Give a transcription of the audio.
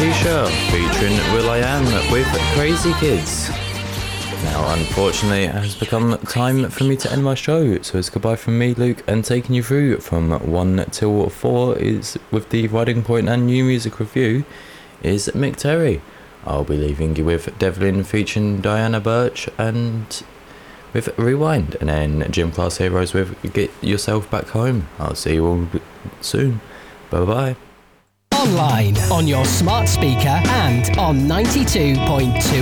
Keisha featuring will.i.am with Crazy Kids. Now, unfortunately, it has become time for me to end my show, so it's goodbye from me, Luke, and taking you through from 1 till 4 is with the Riding Point and new music review is Mick Terry. I'll be leaving you with Devlin featuring Diana Birch and with Rewind, and then Gym Class Heroes with Get Yourself Back Home. I'll see you all soon. Bye bye. Online, on your smart speaker, and on 92.2